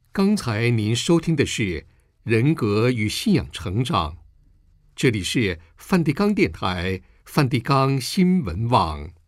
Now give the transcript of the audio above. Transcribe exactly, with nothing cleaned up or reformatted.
刚才您收听的是人格与信仰成长，这里是梵蒂冈电台、梵蒂冈新闻网。